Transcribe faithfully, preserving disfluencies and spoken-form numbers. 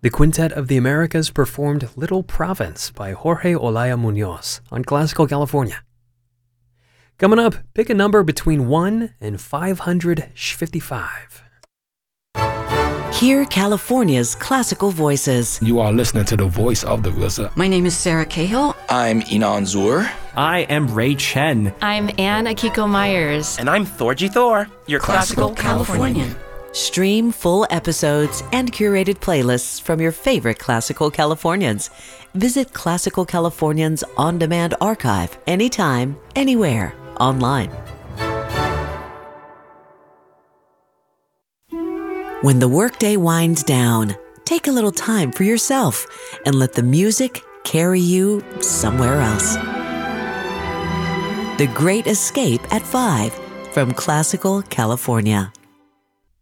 The Quintet of the Americas performed Little Province by Jorge Olaya Munoz on Classical California. Coming up, pick a number between one and five hundred fifty-five. Hear California's classical voices. You are listening to the voice of the R Z A. My name is Sarah Cahill. I'm Inan Zur. I am Ray Chen. I'm Anne Akiko Myers. And I'm Thorgy Thor, your classical, classical Californian. Californian. Stream full episodes and curated playlists from your favorite Classical Californians. Visit Classical Californians on-demand archive anytime, anywhere, online. When the workday winds down, take a little time for yourself and let the music carry you somewhere else. The Great Escape at five from Classical California.